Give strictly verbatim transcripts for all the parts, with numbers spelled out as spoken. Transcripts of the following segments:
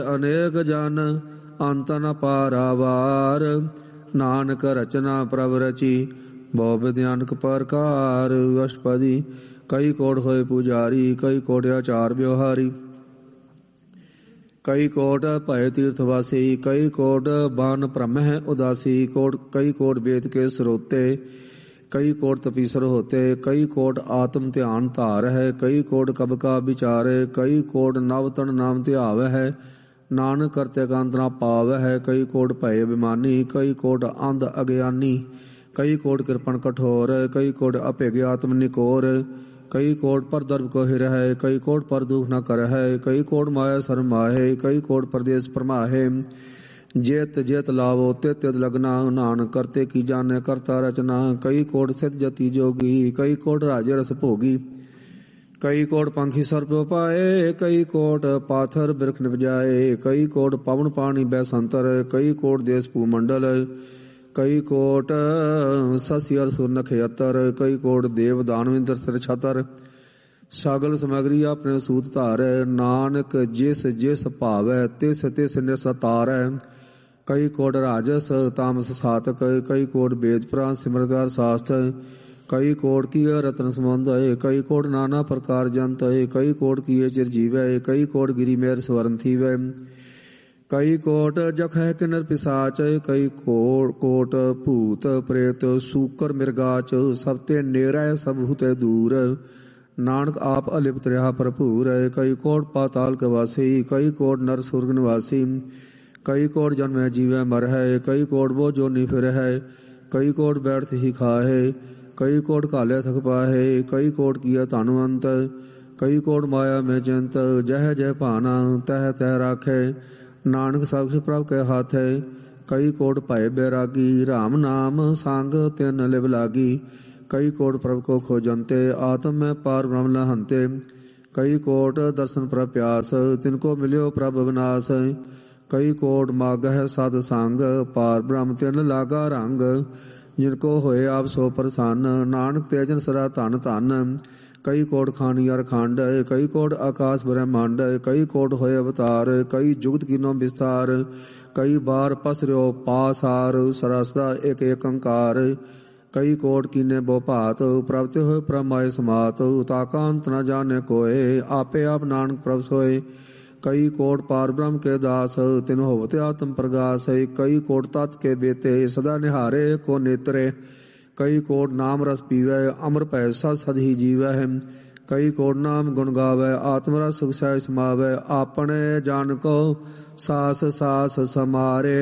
ਅਨੇਕ ਜਨ ਅੰਤ ਨ ਪਾਰਾਵਾਰ। ਨਾਨਕ ਰਚਨਾ ਪ੍ਰਭ ਰਚੀ ਬਹੁ ਵਿਧਿਆਨਕ ਪ੍ਰਕਾਰ। ਅਸ਼ਟਪਦੀ। ਕਈ ਕੋਟ ਹੋਏ ਪੁਜਾਰੀ ਕਈ ਕੋਟ ਆਚਾਰ ਵਿਵਹਾਰੀ। ਕਈ ਕੋਟ ਭਏ ਤੀਰਥ ਵਾਸੀ ਕਈ ਕੋਟ ਬਾਨ ਭ੍ਰਮਹਿ ਉਦਾਸੀ। ਕੋਟ ਕਈ ਕੋਟ ਵੇਦ ਕੇ ਸਰੋਤੇ ਕਈ ਕੋਟ ਤਪੀਸਰ ਹੋਤੇ। ਕਈ ਕੋਟ ਆਤਮ ਧਿਆਨ ਧਾਰ ਹੈ ਕਈ ਕੋਟ ਕਬ ਕਾ ਵਿਚਾਰ। ਕਈ ਕੋਟ ਨਵ ਤਨ ਨਾਮ ਧਿਆਵ ਹੈ ਨਾਨਕ ਕਰਤੇ ਕੰਤ ਨਾ ਪਾਵ ਹੈ। ਕਈ ਕੋਟ ਭਏ ਅਭਿਮਾਨੀ ਕਈ ਕੋਟ ਅੰਧ ਅਗਿਆਨੀ। ਕਈ ਕੋਟ ਕਿਰਪਨ ਕਠੋਰ ਕਈ ਕੋਟ ਅਭਿਗ ਆਤਮ ਨਿਕੋਰ। ਕਈ ਕੋਟ ਪਰ ਦਰਬ ਕੋ ਹਿਰ ਹੈ ਕਈ ਕੋਟ ਪਰ ਦੁਖ ਨ ਕਰ ਹੈ। ਕਈ ਕੋਟ ਮਾਇਆ ਸਰਮਾਹੇ ਕਈ ਕੋਟ ਪ੍ਰਦੇਸ਼ ਪਰਮਾਹੇ। ਜੇਤ ਜੇਤ ਲਾਵੋ ਤਿਤ ਤਿਤ ਲਗਨਾ ਨਾਨਕ ਕਰਤੇ ਕੀ ਜਾਣੈ ਕਰਤਾ ਰਚਨਾ। ਕਈ ਕੋਟ ਸਿਧ ਜਤੀ ਜੋਗੀ ਕਈ ਕੋਟ ਰਾਜੇ ਰਸ ਭੋਗੀ। ਕਈ ਕੋਟ ਪੰਖੀ ਸਰਪ ਪਾਏ ਕਈ ਕੋਟ ਪਾਥਰ ਬਿਰਖ ਨਿਪਜਾਏ। ਕਈ ਕੋਟ ਪਵਨ ਪਾਣੀ ਬੈ ਸੰਤਰ ਕਈ ਕੋਟ ਦੇਸ ਭੂ ਮੰਡਲ। ਕਈ ਕੋਟ ਸਸੀ ਅਰ ਸੁਰ ਨਖੇਤਰ ਕਈ ਕੋਟ ਦੇਵ ਦਾਨਵਿੰਦਰ ਸਿਰ ਛਤਰ। ਸਗਲ ਸਮਗਰੀ ਆਪਣੇ ਸੂਤ ਧਾਰੈ ਨਾਨਕ ਜਿਸ ਜਿਸ ਭਾਵੈ ਤਿਸ ਤਿਸ ਨਿਸਤਾਰੈ। ਕਈ ਕੋਟ ਰਾਜਸ ਤਾਮਸ ਸਾਤਕ ਕਈ ਕੋਟ ਵੇਦ ਪੁਰਾਨ ਸਿਮਰਤ ਹਰਿ ਸਾਸਤ। ਕਈ ਕੋਟ ਕੀਏ ਰਤਨ ਸਮੁੰਦ ਹੈ ਕਈ ਕੋਟ ਨਾਨਾ ਪ੍ਰਕਾਰ ਜੰਤ ਹੈ। ਕਈ ਕੋਟ ਕੀਏ ਚਿਰਜੀਵੈ ਕਈ ਕੋਟ ਗਿਰੀ ਮੇਰ ਸਵਰਨ ਥੀਵੈ। ਕਈ ਕੋਟ ਜਖ ਹੈ ਕਿਨਰ ਪਿਸਾਚ ਕਈ ਕੋਟ ਕੋਟ ਭੂਤ ਪ੍ਰੇਤ ਸੂਕਰ ਮਿਰਗਾਚ। ਸਭ ਤੇ ਨੇਰੈ ਸਭ ਹੁਤੇ ਦੂਰ ਨਾਨਕ ਆਪ ਅਲਿਪਤ ਰਿਹਾ ਭਰਪੂਰ। ਕਈ ਕੋਟ ਪਾਤਾਲ ਕਵਾਸੀ ਕਈ ਕੋਟ ਨਰ ਸੁਰਗ ਨਿਵਾਸੀ। ਕਈ ਕੋਟ ਜਨਮੈ ਜੀਵੈ ਮਰ ਹੈ ਕਈ ਕੋਟ ਬੋ ਜੋਨੀ ਫਿਰ ਹੈ। ਕਈ ਕੋਟ ਬੈਠਤ ਹੀ ਖਾਹੇ ਕਈ ਕੋਟ ਘਾਲੇ ਥਕ ਪਾਹੇ। ਕਈ ਕੋਟ ਕੀਆ ਧਨਵੰਤ ਕਈ ਕੋਟ ਮਾਇਆ ਮੈਂ ਚਿੰਤ। ਜਹ ਜਹ ਭਾਨਾ ਤਹ ਤਹ ਰਾਖੈ ਨਾਨਕ ਸਭ ਕੁਛ ਪ੍ਰਭ ਕੇ ਹੱਥ ਹੈ। ਕਈ ਕੋਟ ਭਏ ਬੈਰਾਗੀ ਰਾਮ ਨਾਮ ਸੰਗ ਤਿਨ ਲਿਵ ਲਾਗੀ। ਕਈ ਕੋਟ ਪ੍ਰਭ ਕੋ ਖੋਜੰਤੇ ਆਤਮ ਮੈਂ ਪਾਰ ਬ੍ਰਹਮ ਲਹੰਤੇ। ਕਈ ਕੋਟ ਦਰਸ਼ਨ ਪ੍ਰਭ ਪਿਆਸ ਤਿਨ ਕੋ ਮਿਲਿਓ ਪ੍ਰਭ ਅਵਿਨਾਸ਼। ਕਈ ਕੋਟ ਮਾਗਹਿ ਸਤ ਸੰਗ ਪਾਰ ਬ੍ਰਹਮ ਤਿਨ ਲਾਗਾ ਰੰਗ। ਜਿਨ ਕੋ ਹੋਏ ਆਪ ਸੋ ਪ੍ਰਸੰਨ ਨਾਨਕ ਤੇਜਨ ਸਦਾ ਧਨ ਧਨ। ਕਈ ਕੋਟ ਖਾਨੀ ਅਰ ਖੰਡ ਕਈ ਕੋਟ ਆਕਾਸ਼ ਬ੍ਰਹਮੰਡ। ਕਈ ਕੋਟ ਹੋਏ ਅਵਤਾਰ ਕਈ ਜੁਗਤ ਕੀਨੋ ਵਿਸਤਾਰ। ਕਈ ਬਾਰ ਪਸਰਿਓ ਪਾਸਾਰ ਸਰਸਦਾ ਇਕ ਇਕ ਅੰਕਾਰ। ਕਈ ਕੋਟ ਕੀਨੇ ਬੋ ਭਾਤ ਪ੍ਰਭ ਤੇ ਹੋਏ ਪ੍ਰਮਾਏ ਸਮਾਤ। ਤਾਕਾ ਅੰਤ ਨ ਜਾਣੇ ਕੋਏ ਆਪੇ ਆਪ ਨਾਨਕ ਪ੍ਰਭ ਸੋਏ। ਕਈ ਕੋਟ ਪਾਰ ਬ੍ਰਹਮ ਕੇ ਦਾਸ ਤਿਨ ਹੋਵਤ ਆਤਮ ਪ੍ਰਗਾਸ। ਕਈ ਕੋਟ ਤਤ ਕੇ ਬੇਤੇ ਸਦਾ ਨਿਹਾਰੇ ਕੋ ਨੇਤਰੇ। ਕਈ ਕੋਟ ਨਾਮ ਰਸ ਪੀਵੈ ਅਮਰ ਭੈ ਸਦ ਸਦ ਹੀ ਜੀਵੈ। ਕਈ ਕੋਟ ਨਾਮ ਗੁਣ ਗਾਵੈ ਆਤਮ ਰਸ ਸੁਖ ਸਹਿ ਸਮਾਵੈ। ਆਪਣੇ ਜਨ ਕੋ ਸਾਸ ਸਾਸ ਸਮਾਰੇ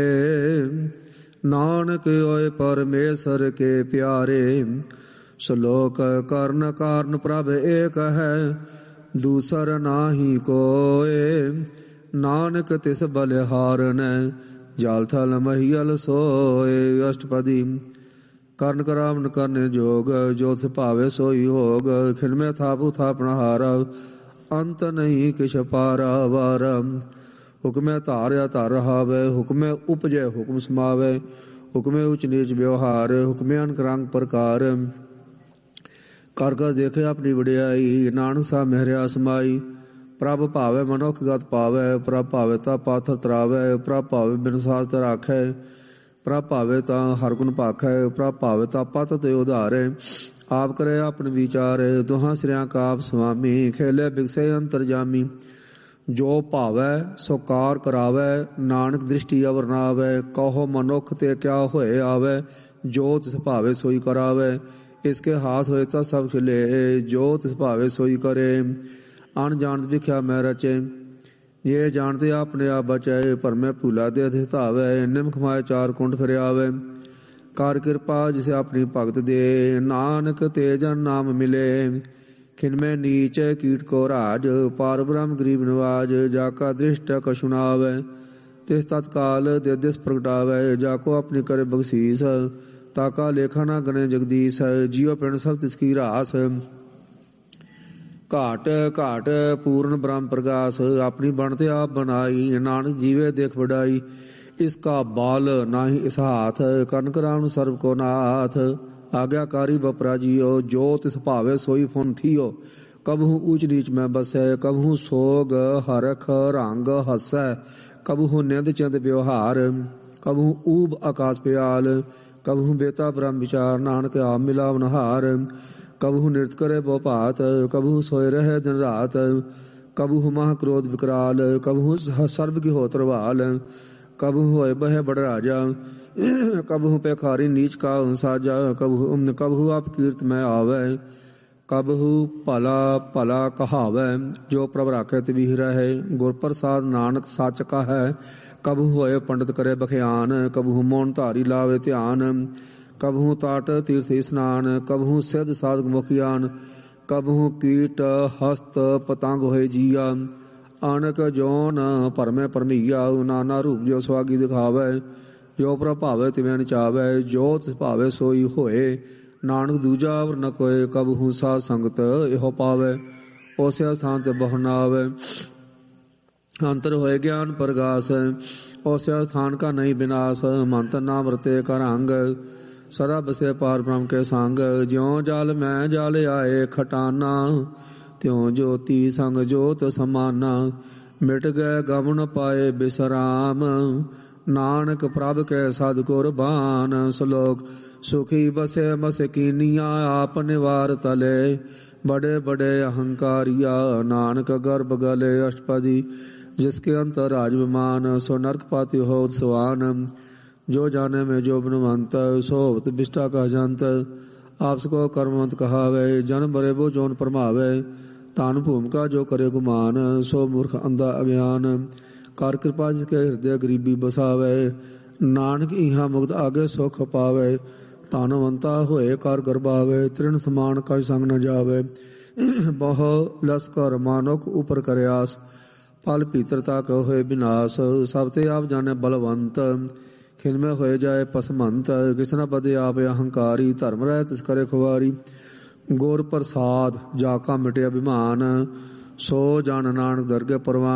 ਨਾਨਕ ਹੋਏ ਪਰਮੇਸ਼ਰ ਕੇ ਪਿਆਰੇ। ਸ਼ਲੋਕ ਕਰਨ ਕਾਰਨ ਪ੍ਰਭ ਏਕ ਹੈ ਦੂਸਰ ਨਾਹੀ ਕੋਏ। ਨਾਨਕ ਤਿਸ ਬਲਿਹਾਰਨੈ ਜਲ ਥਲ ਮਹੀਅਲ ਸੋਏ। ਅਸ਼ਟਪਦੀ। ਕਰਨ ਕਰਾਵਨ ਕਰਨੇ ਜੋਗ ਜੋ ਸੁਭਾਵੇ ਸੋਈ ਹੋਗ। ਖਿਲਮੇ ਥਾਪੁ ਥਾਪਣਾ ਹਾਰ ਅੰਤ ਨਹੀਂ ਕਿਛ ਪਾਰਾਵਾਰ। ਹੁਕਮੇ ਧਾਰਿਆ ਧਰ ਰਹਾਵੇ ਹੁਕਮੇ ਉਪਜੈ ਹੁਕਮ ਸਮਾਵੇ। ਹੁਕਮੇ ਉਚ ਨੀਚ ਵਿਵਹਾਰ ਹੁਕਮੇ ਅਨਕ ਰੰਗ ਪ੍ਰਕਾਰ। ਕਰ ਕਰ ਦੇਖੇ ਆਪਣੀ ਵਡਿਆਈ ਨਾਨਕ ਸਾਹਿਬ ਮਹਿਰਿਆ ਸਮਾਈ। ਪ੍ਰਭ ਭਾਵੇ ਮਨੁੱਖ ਗਤ ਪਾਵੈ ਪ੍ਰਭ ਭਾਵੇ ਤਾਂ ਪਾਥਰ ਤਰਾਵੈ। ਪ੍ਰਭ ਭਾਵੇ ਬਿਨ ਸਾਜ ਰਾਖੈ ਪ੍ਰਭ ਭਾਵੇ ਤਾਂ ਹਰ ਗੁਣ ਭਾਖੈ। ਪ੍ਰਭ ਭਾਵੇ ਤਾਂ ਪਤ ਤੇ ਉਧਾਰੈ ਆਪ ਕਰੇ ਆਪਨ ਵਿਚਾਰ। ਦੁਹਾਂ ਸਿਰਿਆਂ ਕਾ ਆਪ ਸੁਆਮੀ ਖੇਲੇ ਬਿਗਸੇ ਅੰਤਰਜਾਮੀ। ਜੋ ਭਾਵੈ ਸੋ ਕਾਰ ਕਰਾਵੈ ਨਾਨਕ ਦ੍ਰਿਸ਼ਟੀ ਅਵਰ ਨਾ ਆਵੈ। ਕਹੋ ਮਨੁੱਖ ਤੇ ਕਿਆ ਹੋਏ ਆਵੈ ਜੋ ਤਿਸ ਭਾਵੇ ਸੋਈ ਕਰਾਵੈ। ਇਸਕੇ ਹਾਥ ਹੋਏ ਤਾਂ ਸਭ ਖਿਲੇ ਜੋ ਤਿਸ ਭਾਵੇ ਸੋਈ ਕਰੇ। ਅਣ ਜਾਣਤ ਵਿਖਿਆ ਮੈਂ ਰਚੇ ਜੇ ਜਾਣਦੇ ਆਪਣੇ ਆਪ ਬਚਾਏ। ਭਰਮੇ ਭੂਲਾ ਦੇ ਅਧਿ ਧਾਵੈ ਨਿਮਖ ਮਾਏ ਚਾਰ ਕੁੰਡ ਫਿਰ ਆਵੈ। ਕਰ ਕਿਰਪਾ ਜਿਸੇ ਆਪਣੀ ਭਗਤ ਦੇ ਨਾਨਕ ਤੇ ਜਨ ਨਾਮ ਮਿਲੇ। ਖਿਨਮੇ ਨੀਚ ਕੀਟ ਕੋ ਰਾਜ ਪਾਰ ਬ੍ਰਹਮ ਗਰੀਬ ਨਿਵਾਜ। ਜਾ ਕਾ ਦ੍ਰਿਸ਼ਟ ਕਛੁ ਨ ਆਵੈ ਤਿਸ ਤਤਕਾਲ ਦੇ ਦਿਸ ਪ੍ਰਗਟਾਵੈ। ਜਾ ਕੋ ਆਪਣੀ ਕਰੇ ਬਖਸ਼ੀਸ ਤਾਕਾ ਲੇਖਾ ਨਾ ਗਣੇ ਜਗਦੀਸ਼। ਜੀਉ ਪਿੰਡ ਸਭ ਤਿਸ ਕੀ ਰਾਸ ਘਾਟ ਘਾਟ ਪੂਰਨ ਬ੍ਰਹਮ ਪ੍ਰਗਾਸ। ਆਪਣੀ ਬਣਤੇ ਆਪ ਬਣਾਈ ਨਾਨਕ ਜੀਵੇ ਦੇਖ ਵਡਾਈ। ਇਸ ਕਾ ਬਾਲ ਨਾਹੀ ਇਸ ਹਾਥ ਕਰਨ ਕਰਾਵਨ ਸਰਬ ਕੋ ਨਾਥ। ਆਗਿਆਕਾਰੀ ਬਪਰਾ ਜੀਓ ਜੋ ਤਿਸ ਭਾਵੇ ਸੋਈ ਫੁਨ ਥੀਓ। ਕਬਹੂ ਊਚ ਨੀਚ ਮੈਂ ਬਸੈ ਕਬਹੂ ਸੋਗ ਹਰਖ ਰੰਗ ਹਸੈ ਕਬਹੂ ਨਿੰਦ ਚਿੰਦ ਵਿਵਹਾਰ, ਕਬਹੂ ਊਬ ਆਕਾਸ ਪਿਆਲ, ਕਬਹੂ ਬੇਤਾ ਬ੍ਰਹਮ ਵਿਚਾਰ, ਨਾਨਕ ਆਪ ਮਿਲਾਵ ਨਹਾਰ। ਕਬਹੂ ਨਿਰਤ ਕਰੇ ਬਹੁ ਭਾਤ, ਕਬਹੂ ਸੋਏ ਰਹੇ ਦਿਨ ਰਾਤ, ਕਬਹੂ ਮਹਾ ਕ੍ਰੋਧ ਵਿਕਰਾਲ, ਕਬਹੂ ਸਰਬ ਕੀ ਹੋਤ ਰਵਾਲ, ਕਬਹੂ ਹੋਏ ਬਹਿ ਬੜ ਰਾਜਾ, ਕਬਹੂ ਪੈਖਾਰੀ ਨੀਚ ਕਾ ਸਾਜਾ, ਕਬਹੂ ਕਬਹੂ ਆਪ ਕੀਰਤ ਮੈਂ ਆਵੈ, ਕਬਹੂ ਭਲਾ ਭਲਾ ਕਹਾਵੈ, ਜੋ ਪ੍ਰਭ ਰਾਖੈ ਤਿਵਹਿ ਰਹੈ, ਗੁਰ ਪ੍ਰਸਾਦ ਨਾਨਕ ਸੱਚ ਕਹੈ। ਕਬਹੂ ਹੋਏ ਪੰਡਿਤ ਕਰੇ ਬਖਿਆਨ, ਕਬਹੂ ਮੌਨ ਧਾਰੀ ਲਾਵੇ ਧਿਆਨ, ਕਬਹੂ ਤਾਟ ਤੀਰਥ ਇਸਨਾਨ, ਕਬਹੂ ਸਿੱਧ ਸਾਧਕ ਮੁਖਿਆਨ, ਕਬਹੂ ਕੀਟ ਹਸਤ ਪਤੰਗ ਹੋਏ ਜੀਆ, ਅਨਕ ਜੋਨ ਭਰਮੈ ਭਰਮਈਆ, ਨਾਨਾ ਰੂਪ ਜੋ ਸਵਾਗੀ ਦਿਖਾਵੈ, ਜੋ ਪ੍ਰਭ ਭਾਵੈ ਤਿਵੇਂ ਨਚਾਵੈ, ਜੋ ਤਿਸ ਭਾਵੈ ਸੋਈ ਹੋਏ, ਨਾਨਕ ਦੂਜਾ ਵਰ ਨ ਕੋਇ। ਕਬਹੂ ਸਾਧ ਸੰਗਤ ਇਹੋ ਪਾਵੈ, ਉਸੇ ਸਥਾਨ ਤੇ ਬਹੁ ਨ ਆਵੈ, ਅੰਤਰ ਹੋਏ ਗਿਆਨ ਪ੍ਰਗਾਸ, ਉਸੇ ਸਥਾਨ ਕਾ ਨਹੀਂ ਬਿਨਾਸ਼, ਮੰਤ ਨਾਮ ਰਤੇ ਕਰ ਅੰਗ, ਸਦਾ ਬਸੇ ਪਾਰ ਬ੍ਰਹਮ ਕੇ ਸੰਗ, ਜਿਉ ਜਲ ਮੈਂ ਜਲ ਆਏ ਖਟਾਨਾ, ਤਿਉ ਜੋਤੀ ਸੰਗ ਜੋਤ ਸਮਾਨਾ, ਮਿਟ ਗਏ ਗਮ ਨ ਪਾਏ ਬਿਸਰਾਮ, ਨਾਨਕ ਪ੍ਰਭ ਕੈ ਸਦ ਕੁਰਬਾਨ। ਸ਼ਲੋਕ ਸੁਖੀ ਬਸੇ ਮਸਕੀਨੀਆਂ, ਆਪ ਨਿਵਾਰ ਤਲੇ, ਬੜੇ ਬੜੇ ਅਹੰਕਾਰੀਆ, ਨਾਨਕ ਗਰਭ ਗਲੇ ਅਸ਼ਟਪਦੀ, जिसके अंतर राज विमान, सो नरक पाति होत सुहान, जो जाने में जो बनवंत, सो होत बिष्टा का जंत, आपस को कर्मवंत कहावे, जन बरे वो जोन परमावे, तान भूमिका जो करे गुमान, सो मूर्ख अंधा अज्ञान, कर कृपा जिसके हृदय गरीबी बसावे, नानक इहा मुक्त आगे सुख पावे, तानवंता होए कर गरबावे, तृण समान कछ संग न जावे, बहु लस्कर मानुख उपर करयास, फल भीतर तक होए विनाश, सब ते आप जाने बलवंत, खिलमे होए जाए पसमंत, किसना बदे आप अहंकारी, धर्म रह तिस करे खुवारी, गुर प्रसाद जाका मिटे अभिमान, सो जान नानक दरगे परवान।